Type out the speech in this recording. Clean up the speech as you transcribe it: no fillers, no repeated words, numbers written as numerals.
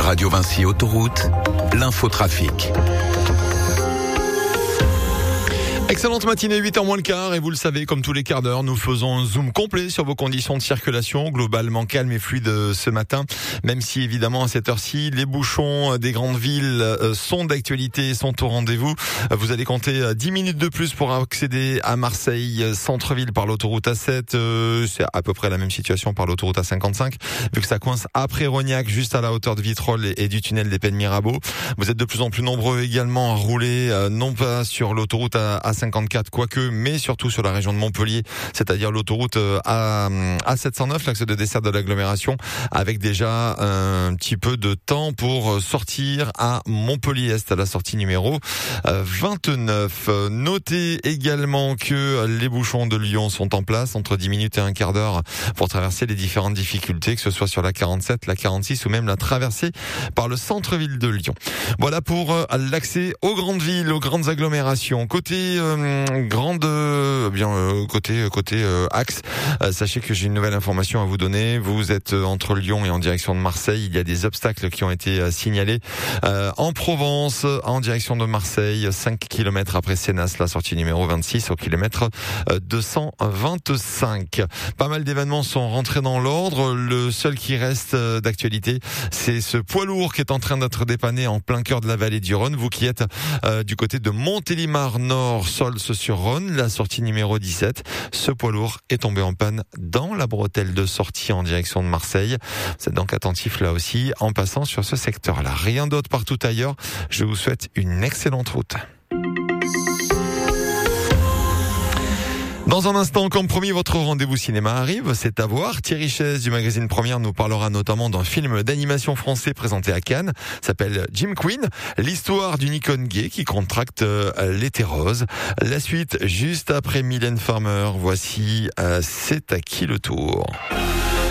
Radio Vinci Autoroute, l'infotrafic. Excellente matinée, 8h moins le quart, et vous le savez, comme tous les quarts d'heure, nous faisons un zoom complet sur vos conditions de circulation, globalement calme et fluide ce matin, même si évidemment à cette heure-ci, les bouchons des grandes villes sont d'actualité, sont au rendez-vous. Vous allez compter 10 minutes de plus pour accéder à Marseille, centre-ville par l'autoroute A7, c'est à peu près la même situation par l'autoroute A55, vu que ça coince après Rognac, juste à la hauteur de Vitrolles et du tunnel des Pennes Mirabeau. Vous êtes de plus en plus nombreux également à rouler, non pas sur l'autoroute A54, quoique, mais surtout sur la région de Montpellier, c'est-à-dire l'autoroute A709, l'axe de dessert de l'agglomération, avec déjà un petit peu de temps pour sortir à Montpellier-Est, à la sortie numéro 29. Notez également que les bouchons de Lyon sont en place, entre 10 minutes et un quart d'heure, pour traverser les différentes difficultés, que ce soit sur la 47, la 46 ou même la traversée par le centre-ville de Lyon. Voilà pour l'accès aux grandes villes, aux grandes agglomérations. Côté côté axe, sachez que j'ai une nouvelle information à vous donner. Vous êtes entre Lyon et en direction de Marseille. Il y a des obstacles qui ont été signalés en Provence, en direction de Marseille, 5 km après Sénas, la sortie numéro 26 au kilomètre 225. Pas mal d'événements sont rentrés dans l'ordre. Le seul qui reste d'actualité, c'est ce poids lourd qui est en train d'être dépanné en plein cœur de la vallée du Rhône. Vous qui êtes du côté de Montélimar Nord, sur Rhône, la sortie numéro 17. Ce poids lourd est tombé en panne dans la bretelle de sortie en direction de Marseille. Vous êtes donc attentif là aussi en passant sur ce secteur-là. Rien d'autre partout ailleurs. Je vous souhaite une excellente route. Dans un instant, comme promis, votre rendez-vous cinéma arrive, c'est à voir. Thierry Chaise du magazine Première nous parlera notamment d'un film d'animation français présenté à Cannes, s'appelle Jim Queen, l'histoire d'une icône gay qui contracte l'hétérose. La suite juste après Mylène Farmer. Voici C'est à qui le tour.